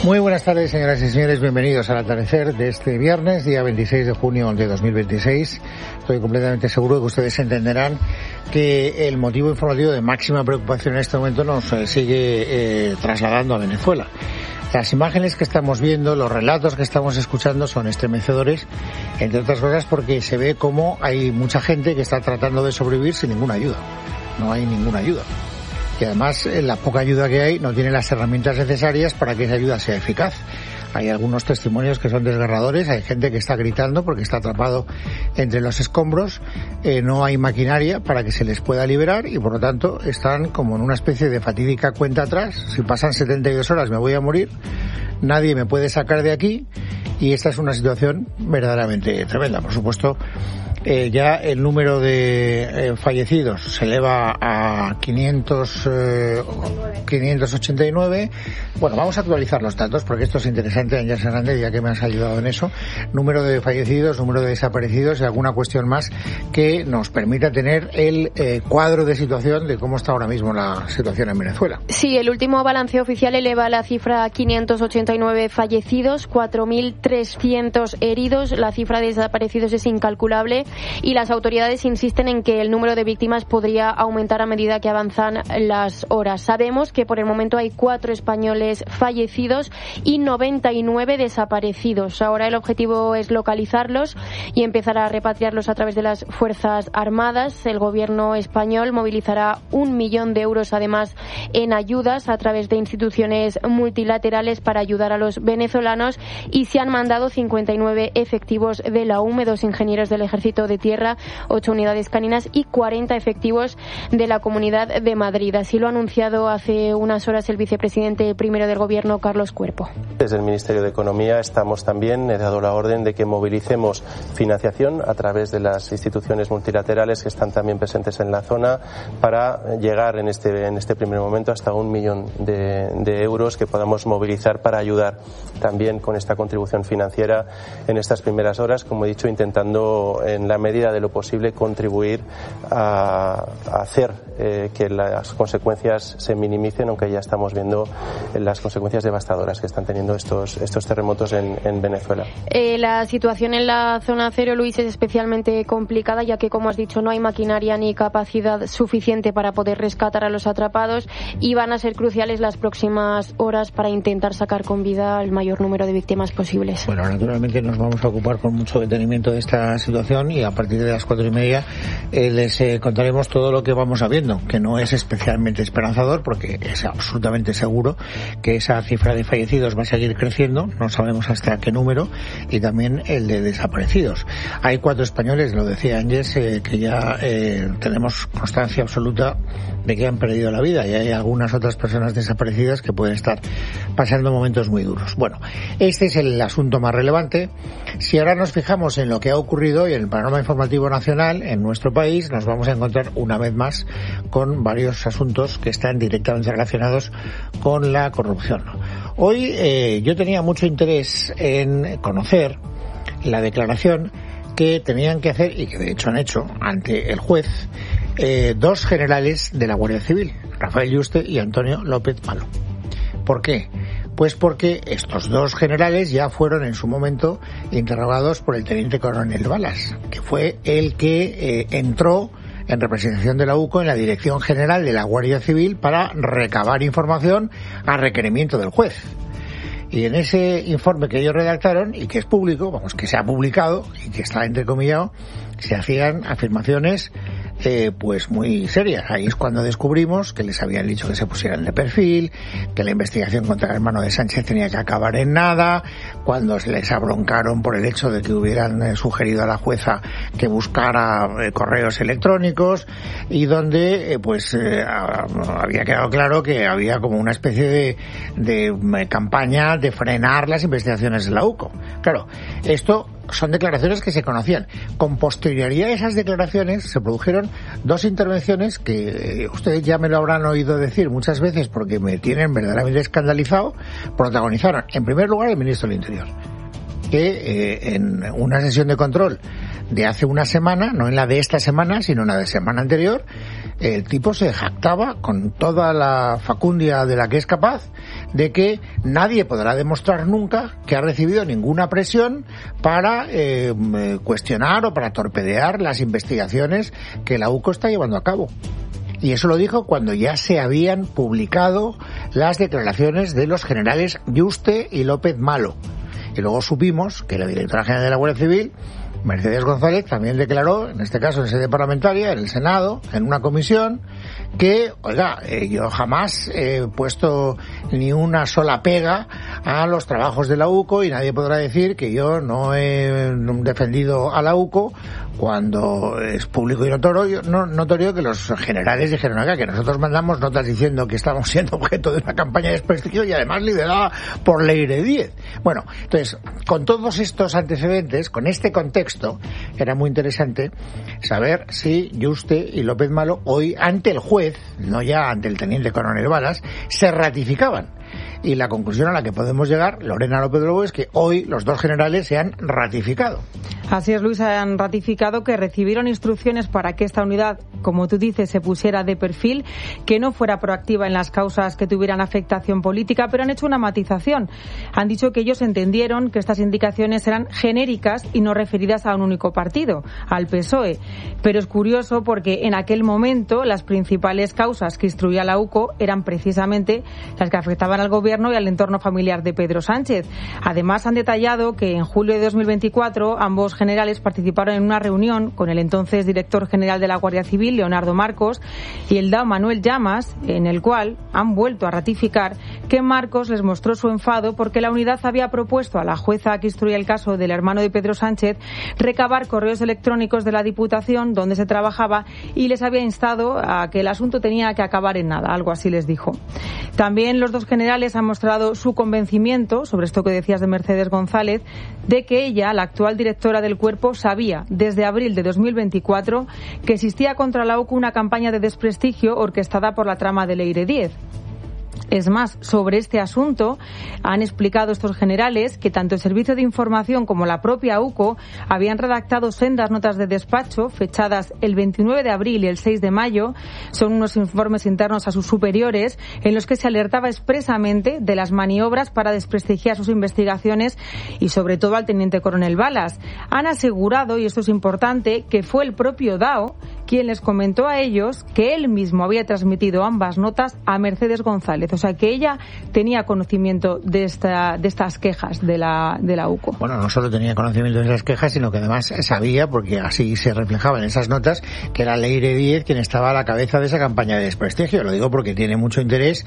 Muy buenas tardes, señoras y señores. Bienvenidos al atardecer de este viernes, día 26 de junio de 2026. Estoy completamente seguro de que ustedes entenderán que el motivo informativo de máxima preocupación en este momento nos sigue trasladando a Venezuela. Las imágenes que estamos viendo, los relatos que estamos escuchando son estremecedores, entre otras cosas porque se ve cómo hay mucha gente que está tratando de sobrevivir sin ninguna ayuda. No hay ninguna ayuda. Y además la poca ayuda que hay no tiene las herramientas necesarias para que esa ayuda sea eficaz. Hay algunos testimonios que son desgarradores, hay gente que está gritando porque está atrapado entre los escombros, no hay maquinaria para que se les pueda liberar y por lo tanto están como en una especie de fatídica cuenta atrás. Si pasan 72 horas me voy a morir, nadie me puede sacar de aquí y esta es una situación verdaderamente tremenda. Por supuesto, ya el número de fallecidos se eleva a 589. Bueno, vamos a actualizar los datos porque esto es interesante, Ángeles Hernández, ya que me has ayudado en eso. Número de fallecidos, número de desaparecidos y alguna cuestión más que nos permita tener el cuadro de situación de cómo está ahora mismo la situación en Venezuela. Sí, el último balance oficial eleva la cifra a 589 fallecidos, 4.300 heridos. La cifra de desaparecidos es incalculable. Y las autoridades insisten en que el número de víctimas podría aumentar a medida que avanzan las horas. Sabemos que por el momento hay 4 españoles fallecidos y 99 desaparecidos. Ahora el objetivo es localizarlos y empezar a repatriarlos a través de las Fuerzas Armadas. El gobierno español movilizará 1 millón de euros además en ayudas a través de instituciones multilaterales para ayudar a los venezolanos y se han mandado 59 efectivos de la UME, 2 ingenieros del Ejército de Tierra, 8 unidades caninas y 40 efectivos de la Comunidad de Madrid. Así lo ha anunciado hace unas horas el vicepresidente primero del Gobierno, Carlos Cuerpo. Desde el Ministerio de Economía estamos también, he dado la orden de que movilicemos financiación a través de las instituciones multilaterales que están también presentes en la zona para llegar en este primer momento hasta 1 millón de euros que podamos movilizar para ayudar también con esta contribución financiera en estas primeras horas, como he dicho, intentando en la medida de lo posible contribuir a hacer que las consecuencias se minimicen, aunque ya estamos viendo las consecuencias devastadoras que están teniendo estos terremotos en Venezuela. La situación en la zona cero, Luis, es especialmente complicada, ya que, como has dicho, no hay maquinaria ni capacidad suficiente para poder rescatar a los atrapados y van a ser cruciales las próximas horas para intentar sacar con vida el mayor número de víctimas posibles. Bueno, naturalmente nos vamos a ocupar con mucho detenimiento de esta situación y a partir de las 4:30 les contaremos todo lo que vamos sabiendo, que no es especialmente esperanzador porque es absolutamente seguro que esa cifra de fallecidos va a seguir creciendo, no sabemos hasta qué número, y también el de desaparecidos. Hay 4 españoles, lo decía Ángeles, que ya tenemos constancia absoluta de que han perdido la vida y hay algunas otras personas desaparecidas que pueden estar pasando momentos muy duros. Bueno, este es el asunto más relevante. Si ahora nos fijamos en lo que ha ocurrido hoy en el panorama informativo nacional en nuestro país, nos vamos a encontrar una vez más con varios asuntos que están directamente relacionados con la corrupción. Hoy yo tenía mucho interés en conocer la declaración que tenían que hacer, y que de hecho han hecho ante el juez, 2 generales de la Guardia Civil, Rafael Yuste y Antonio López Malo. ¿Por qué? Pues porque estos 2 generales ya fueron en su momento interrogados por el teniente coronel Balas, que fue el que entró en representación de la UCO en la Dirección General de la Guardia Civil para recabar información a requerimiento del juez. Y en ese informe que ellos redactaron, y que es público, vamos, que se ha publicado y que está entrecomillado, se hacían afirmaciones pues muy serias. Ahí es cuando descubrimos que les habían dicho que se pusieran de perfil, que la investigación contra el hermano de Sánchez tenía que acabar en nada, cuando se les abroncaron por el hecho de que hubieran sugerido a la jueza que buscara correos electrónicos, y donde había quedado claro que había como una especie de campaña de frenar las investigaciones de la UCO. Claro, esto son declaraciones que se conocían. Con posterioridad a esas declaraciones se produjeron 2 intervenciones que ustedes ya me lo habrán oído decir muchas veces porque me tienen verdaderamente escandalizado. Protagonizaron, en primer lugar, el ministro del Interior, que en una sesión de control de hace una semana, no en la de esta semana, sino en la de semana anterior, el tipo se jactaba con toda la facundia de la que es capaz de que nadie podrá demostrar nunca que ha recibido ninguna presión para cuestionar o para torpedear las investigaciones que la UCO está llevando a cabo. Y eso lo dijo cuando ya se habían publicado las declaraciones de los generales Yuste y López Malo. Y luego supimos que la directora general de la Guardia Civil, Mercedes González, también declaró, en este caso en sede parlamentaria, en el Senado, en una comisión, que, oiga, yo jamás he puesto ni una sola pega a los trabajos de la UCO y nadie podrá decir que yo no he defendido a la UCO cuando es público y notorio que los generales dijeron acá que nosotros mandamos notas diciendo que estamos siendo objeto de una campaña de desprestigio y además liderada por Leire Díez. Bueno, entonces, con todos estos antecedentes, con este contexto, era muy interesante saber si Yuste y López Malo hoy ante el juez, no ya ante el teniente coronel Balas, se ratificaban. Y la conclusión a la que podemos llegar, Lorena López Lobo, es que hoy los dos generales se han ratificado. Así es, Luis, han ratificado que recibieron instrucciones para que esta unidad, como tú dices, se pusiera de perfil, que no fuera proactiva en las causas que tuvieran afectación política, pero han hecho una matización. Han dicho que ellos entendieron que estas indicaciones eran genéricas y no referidas a un único partido, al PSOE. Pero es curioso porque en aquel momento las principales causas que instruía la UCO eran precisamente las que afectaban al gobierno y al entorno familiar de Pedro Sánchez. Además, han detallado que en julio de 2024 ambos generales participaron en una reunión con el entonces director general de la Guardia Civil, Leonardo Marcos, y el DAO Manuel Llamas, en el cual han vuelto a ratificar que Marcos les mostró su enfado porque la unidad había propuesto a la jueza que instruía el caso del hermano de Pedro Sánchez recabar correos electrónicos de la Diputación donde se trabajaba y les había instado a que el asunto tenía que acabar en nada, algo así les dijo. También los dos generales han mostrado su convencimiento, sobre esto que decías de Mercedes González, de que ella, la actual directora del cuerpo, sabía desde abril de 2024 que existía contra la UCO una campaña de desprestigio orquestada por la trama de Leire Díez. Es más, sobre este asunto han explicado estos generales que tanto el Servicio de Información como la propia UCO habían redactado sendas notas de despacho fechadas el 29 de abril y el 6 de mayo. Son unos informes internos a sus superiores en los que se alertaba expresamente de las maniobras para desprestigiar sus investigaciones y sobre todo al teniente coronel Balas. Han asegurado, y esto es importante, que fue el propio DAO quien les comentó a ellos que él mismo había transmitido ambas notas a Mercedes González. O sea, que ella tenía conocimiento de estas quejas de la UCO. Bueno, no solo tenía conocimiento de esas quejas, sino que además sabía, porque así se reflejaba en esas notas, que era Leire Díez quien estaba a la cabeza de esa campaña de desprestigio. Lo digo porque tiene mucho interés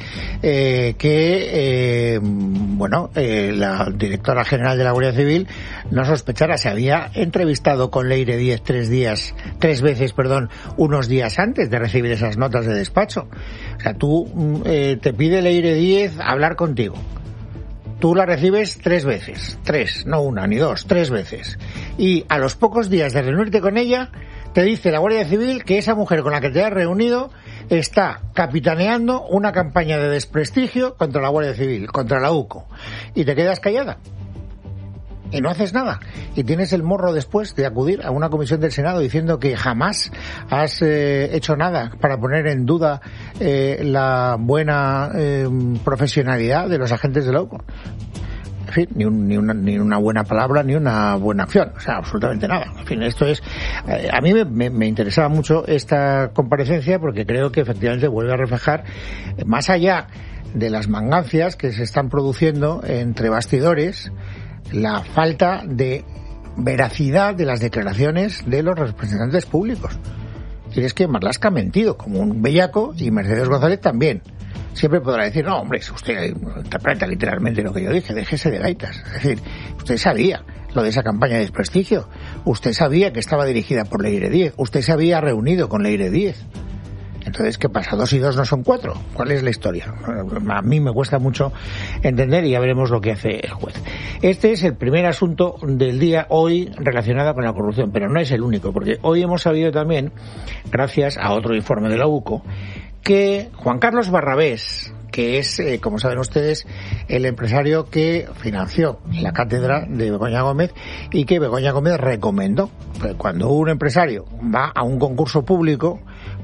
la directora general de la Guardia Civil no sospechara. Se había entrevistado con Leire Díez tres veces, unos días antes de recibir esas notas de despacho. O sea, tú te pide Leire Díez hablar contigo. Tú la recibes 3 veces. 3, no una ni dos, 3 veces. Y a los pocos días de reunirte con ella, te dice la Guardia Civil que esa mujer con la que te has reunido está capitaneando una campaña de desprestigio contra la Guardia Civil, contra la UCO. Y te quedas callada. Y no haces nada. Y tienes el morro después de acudir a una comisión del Senado diciendo que jamás has hecho nada para poner en duda la buena profesionalidad de los agentes de la UCO. En fin, ni una buena palabra, ni una buena acción. O sea, absolutamente nada. En fin, esto es... a mí me interesaba mucho esta comparecencia porque creo que efectivamente vuelve a reflejar, más allá de las mangancias que se están produciendo entre bastidores, la falta de veracidad de las declaraciones de los representantes públicos. Y es que Marlaska ha mentido como un bellaco y Mercedes González también. Siempre podrá decir, no, hombre, usted interpreta literalmente lo que yo dije, déjese de gaitas. Es decir, usted sabía lo de esa campaña de desprestigio. Usted sabía que estaba dirigida por Leire Díez. Usted se había reunido con Leire Díez. Entonces, ¿qué pasa? 2 y 2 no son 4. ¿Cuál es la historia? A mí me cuesta mucho entender y ya veremos lo que hace el juez. Este es el primer asunto del día hoy relacionado con la corrupción, pero no es el único, porque hoy hemos sabido también, gracias a otro informe de la UCO, que Juan Carlos Barrabés, que es, como saben ustedes, el empresario que financió la cátedra de Begoña Gómez y que Begoña Gómez recomendó. Cuando un empresario va a un concurso público,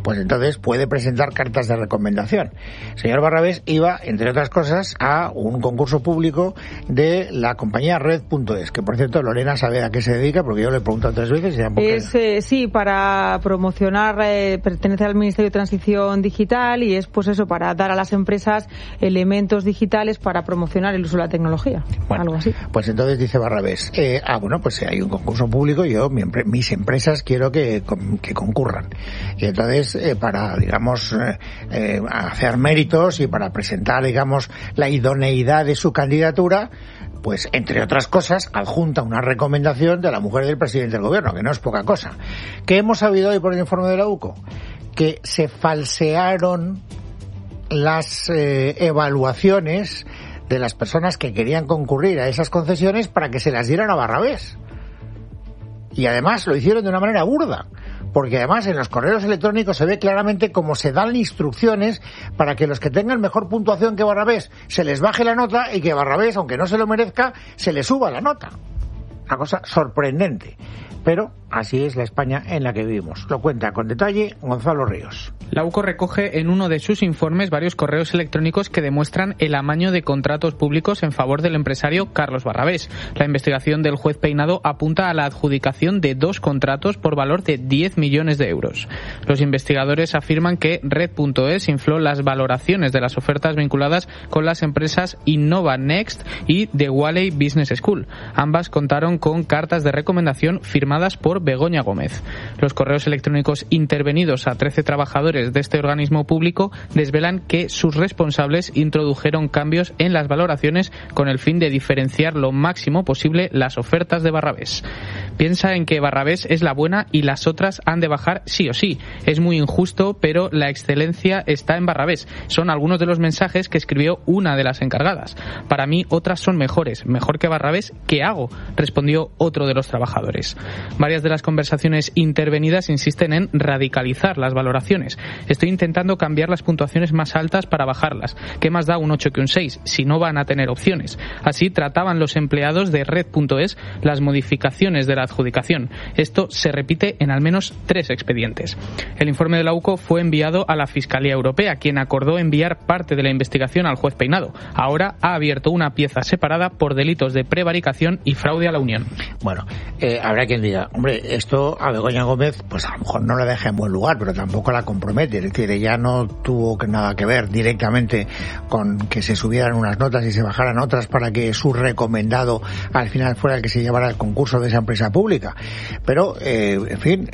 pues entonces puede presentar cartas de recomendación. El señor Barrabés iba, entre otras cosas, a un concurso público de la compañía Red.es, que por cierto Lorena sabe a qué se dedica, porque yo le he preguntado 3 veces. Sí, para promocionar, pertenece al Ministerio de Transición Digital y es pues eso, para dar a las empresas elementos digitales para promocionar el uso de la tecnología, algo así. Pues entonces dice Barrabés, pues hay un concurso público y yo, mis empresas quiero que concurran. Y entonces, para, digamos, hacer méritos y para presentar, digamos, la idoneidad de su candidatura, pues, entre otras cosas, adjunta una recomendación de la mujer del presidente del gobierno, que no es poca cosa. ¿Qué hemos sabido hoy por el informe de la UCO? Que se falsearon las evaluaciones de las personas que querían concurrir a esas concesiones para que se las dieran a Barrabés. Y además lo hicieron de una manera burda, porque además en los correos electrónicos se ve claramente cómo se dan instrucciones para que los que tengan mejor puntuación que Barrabés se les baje la nota y que Barrabés, aunque no se lo merezca, se le suba la nota. Una cosa sorprendente. Pero así es la España en la que vivimos. Lo cuenta con detalle Gonzalo Ríos. La UCO recoge en uno de sus informes varios correos electrónicos que demuestran el amaño de contratos públicos en favor del empresario Carlos Barrabés. La investigación del juez Peinado apunta a la adjudicación de 2 contratos por valor de 10 millones de euros. Los investigadores afirman que Red.es infló las valoraciones de las ofertas vinculadas con las empresas Innova Next y The Valley Business School. Ambas contaron con cartas de recomendación firmadas por Begoña Gómez. Los correos electrónicos intervenidos a 13 trabajadores de este organismo público desvelan que sus responsables introdujeron cambios en las valoraciones con el fin de diferenciar lo máximo posible las ofertas de Barrabés. Piensa en que Barrabés es la buena y las otras han de bajar sí o sí. Es muy injusto, pero la excelencia está en Barrabés. Son algunos de los mensajes que escribió una de las encargadas. Para mí, otras son mejores. Mejor que Barrabés, ¿qué hago?, respondió otro de los trabajadores. Varias de las conversaciones intervenidas insisten en radicalizar las valoraciones. Estoy intentando cambiar las puntuaciones más altas para bajarlas. ¿Qué más da un 8 que un 6 si no van a tener opciones? Así trataban los empleados de Red.es las modificaciones de la adjudicación. Esto se repite en al menos 3 expedientes. El informe de la UCO fue enviado a la Fiscalía Europea, quien acordó enviar parte de la investigación al juez Peinado. Ahora ha abierto una pieza separada por delitos de prevaricación y fraude a la Unión. Bueno, habrá quien diga, hombre, esto a Begoña Gómez, pues a lo mejor no la deja en buen lugar, pero tampoco la compromete. Es decir, ella no tuvo nada que ver directamente con que se subieran unas notas y se bajaran otras para que su recomendado al final fuera el que se llevara el concurso de esa empresa pública. Pero, en fin,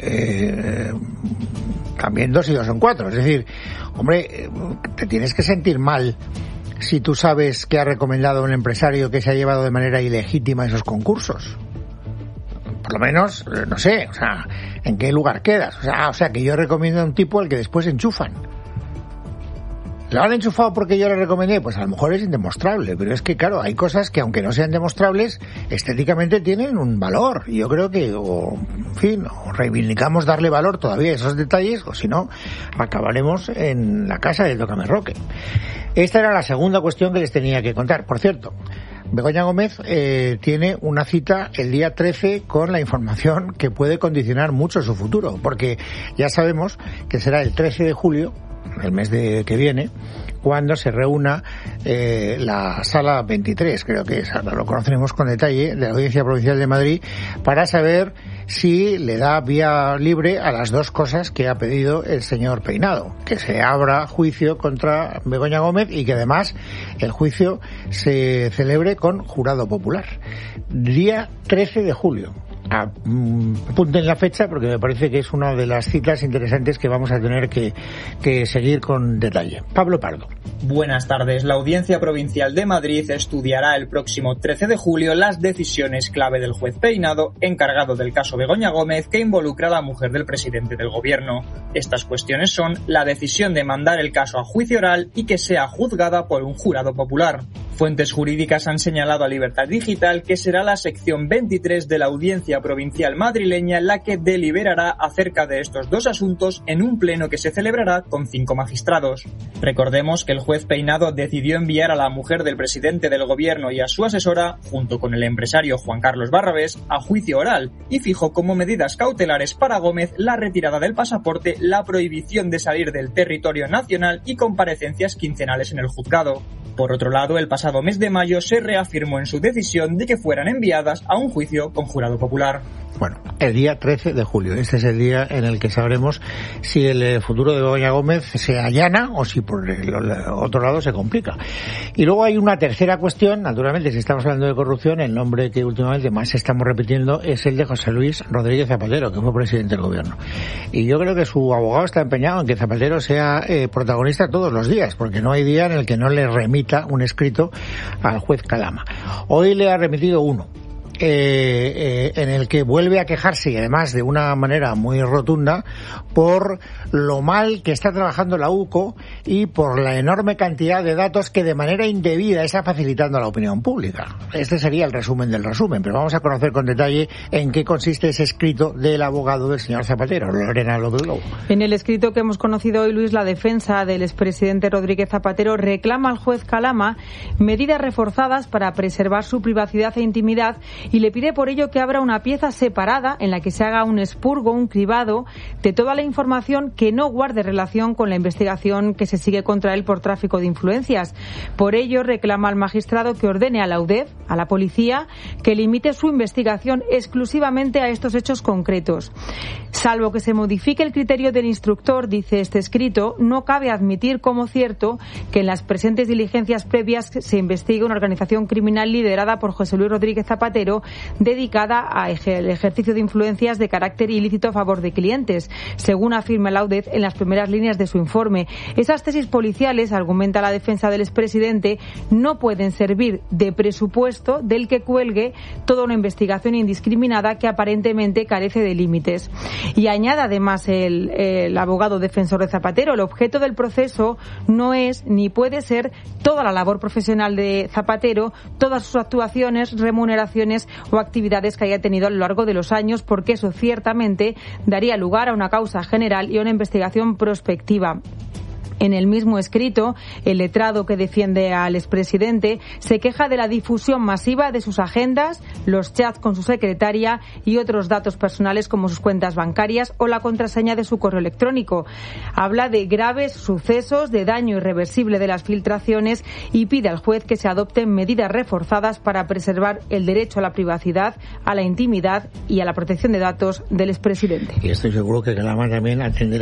también 2 y 2 son 4. Es decir, hombre, te tienes que sentir mal si tú sabes que ha recomendado un empresario que se ha llevado de manera ilegítima esos concursos. Por lo menos, no sé, o sea, ¿en qué lugar quedas? O sea, que yo recomiendo a un tipo al que después enchufan. ¿Lo han enchufado porque yo le recomendé? Pues a lo mejor es indemostrable, pero es que, claro, hay cosas que, aunque no sean demostrables, estéticamente tienen un valor. Y yo creo que, en fin, o reivindicamos darle valor todavía a esos detalles, o si no, acabaremos en la casa del Tócame Roque. Esta era la segunda cuestión que les tenía que contar. Por cierto, Begoña Gómez tiene una cita el día 13 con la información que puede condicionar mucho su futuro, porque ya sabemos que será el 13 de julio, el mes que viene, cuando se reúna la Sala 23, creo que es, ahora lo conoceremos con detalle, de la Audiencia Provincial de Madrid, para saber si le da vía libre a las 2 cosas que ha pedido el señor Peinado, que se abra juicio contra Begoña Gómez y que además el juicio se celebre con jurado popular. Día 13 de julio. Apunten la fecha porque me parece que es una de las citas interesantes que vamos a tener que seguir con detalle. Pablo Pardo. Buenas tardes. La Audiencia Provincial de Madrid estudiará el próximo 13 de julio las decisiones clave del juez Peinado, encargado del caso Begoña Gómez, que involucra a la mujer del presidente del gobierno. Estas cuestiones son la decisión de mandar el caso a juicio oral y que sea juzgada por un jurado popular. Fuentes jurídicas han señalado a Libertad Digital que será la sección 23 de la Audiencia Provincial madrileña la que deliberará acerca de estos dos asuntos en un pleno que se celebrará con 5 magistrados. Recordemos que el juez Peinado decidió enviar a la mujer del presidente del gobierno y a su asesora, junto con el empresario Juan Carlos Barrabés, a juicio oral y fijó como medidas cautelares para Gómez la retirada del pasaporte, la prohibición de salir del territorio nacional y comparecencias quincenales en el juzgado. Por otro lado, el pasado mes de mayo se reafirmó en su decisión de que fueran enviadas a un juicio con jurado popular. Bueno, el día 13 de julio. Este es el día en el que sabremos si el futuro de Begoña Gómez se allana o si por el otro lado se complica. Y luego hay una tercera cuestión. Naturalmente, si estamos hablando de corrupción, el nombre que últimamente más estamos repitiendo es el de José Luis Rodríguez Zapatero, que fue presidente del gobierno. Y yo creo que su abogado está empeñado en que Zapatero sea protagonista todos los días, porque no hay día en el que no le remita un escrito al juez Calama. Hoy le ha remitido uno. En el que vuelve a quejarse, y además de una manera muy rotunda, por lo mal que está trabajando la UCO y por la enorme cantidad de datos que de manera indebida está facilitando a la opinión pública. Este sería el resumen del resumen, pero vamos a conocer con detalle en qué consiste ese escrito del abogado del señor Zapatero, Lorena López Lobo. En el escrito que hemos conocido hoy, Luis, la defensa del expresidente Rodríguez Zapatero reclama al juez Calama medidas reforzadas para preservar su privacidad e intimidad y le pide por ello que abra una pieza separada en la que se haga un expurgo, un cribado de toda la información que no guarde relación con la investigación que se sigue contra él por tráfico de influencias. Por ello reclama al magistrado que ordene a la UDEF, a la policía, que limite su investigación exclusivamente a estos hechos concretos. Salvo que se modifique el criterio del instructor, dice este escrito, no cabe admitir como cierto que en las presentes diligencias previas se investigue una organización criminal liderada por José Luis Rodríguez Zapatero dedicada al ejercicio de influencias de carácter ilícito a favor de clientes, según afirma la UDEF en las primeras líneas de su informe. Esas tesis policiales, argumenta la defensa del expresidente, no pueden servir de presupuesto del que cuelgue toda una investigación indiscriminada que aparentemente carece de límites. Y añade además el abogado defensor de Zapatero, el objeto del proceso no es ni puede ser toda la labor profesional de Zapatero, todas sus actuaciones, remuneraciones o actividades que haya tenido a lo largo de los años, porque eso ciertamente daría lugar a una causa general y a una investigación prospectiva. En el mismo escrito, el letrado que defiende al expresidente se queja de la difusión masiva de sus agendas, los chats con su secretaria y otros datos personales como sus cuentas bancarias o la contraseña de su correo electrónico. Habla de graves sucesos, de daño irreversible de las filtraciones y pide al juez que se adopten medidas reforzadas para preservar el derecho a la privacidad, a la intimidad y a la protección de datos del expresidente. Y estoy seguro que Calama también atenderá